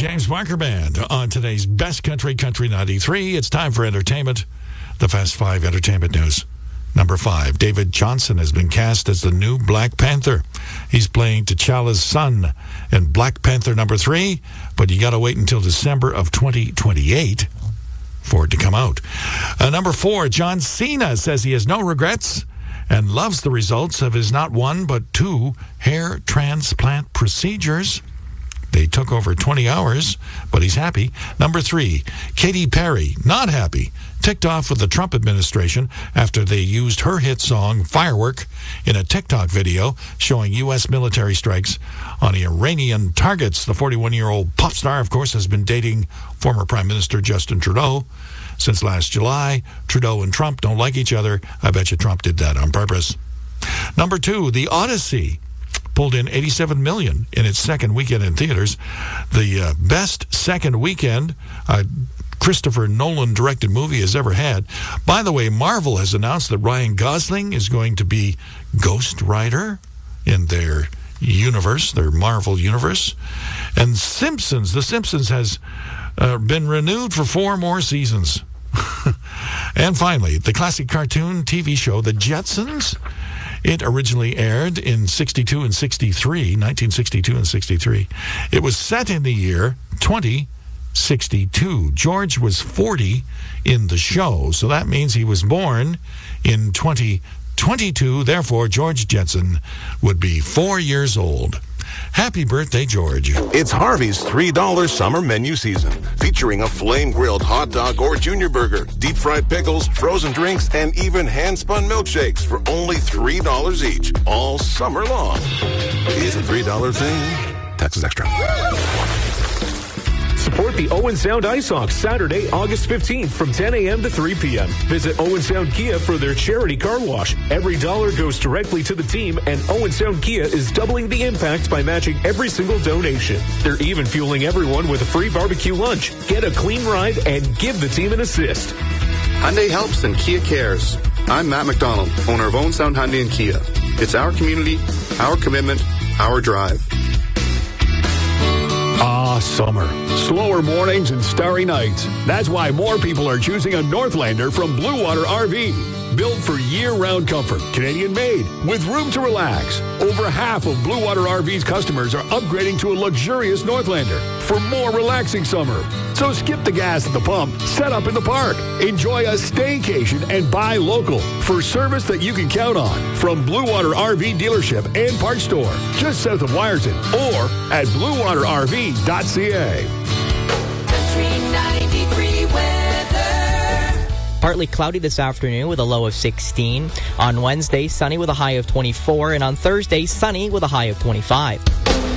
James Barker Band on today's Best Country 93. It's time for entertainment. The Fast 5 entertainment news. Number 5, David Johnson has been cast as the new Black Panther. He's playing T'Challa's son in Black Panther number 3, but you got to wait until December of 2028 for it to come out. Number 4, John Cena says he has no regrets and loves the results of his not one but 2 hair transplant procedures. They took over 20 hours, but he's happy. Number 3, Katy Perry, not happy, ticked off with the Trump administration after they used her hit song, Firework, in a TikTok video showing U.S. military strikes on Iranian targets. The 41-year-old pop star, of course, has been dating former Prime Minister Justin Trudeau since last July. Trudeau and Trump don't like each other. I bet you Trump did that on purpose. Number 2, The Odyssey pulled in $87 million in its second weekend in theaters. The best second weekend Christopher Nolan-directed movie has ever had. By the way, Marvel has announced that Ryan Gosling is going to be Ghost Rider in their universe, their Marvel universe. And The Simpsons has been renewed for 4 more seasons. And finally, the classic cartoon TV show, The Jetsons. It originally aired in 1962 and 63. It was set in the year 2062. George was 40 in the show, so that means he was born in 2022. Therefore, George Jetson would be 4 years old. Happy birthday, George. It's Harvey's $3 summer menu season, featuring a flame-grilled hot dog or junior burger, deep-fried pickles, frozen drinks, and even hand-spun milkshakes for only $3 each, all summer long. Is a $3 thing? Taxes extra. Support the Owen Sound Ice Hawks Saturday, August 15th from 10 a.m. to 3 p.m. Visit Owen Sound Kia for their charity car wash. Every dollar goes directly to the team, and Owen Sound Kia is doubling the impact by matching every single donation. They're even fueling everyone with a free barbecue lunch. Get a clean ride and give the team an assist. Hyundai helps and Kia cares. I'm Matt McDonald, owner of Owen Sound Hyundai and Kia. It's our community, our commitment, our drive. Summer. Slower mornings and starry nights. That's why more people are choosing a Northlander from Blue Water RV. Built for year-round comfort, Canadian-made, with room to relax. Over half of Blue Water RV's customers are upgrading to a luxurious Northlander for more relaxing summer. So skip the gas at the pump, set up in the park. Enjoy a staycation and buy local for service that you can count on from Blue Water RV dealership and parts store just south of Wyerton or at bluewaterrv.ca. Country 93 weather. Partly cloudy this afternoon with a low of 16. On Wednesday, sunny with a high of 24. And on Thursday, sunny with a high of 25.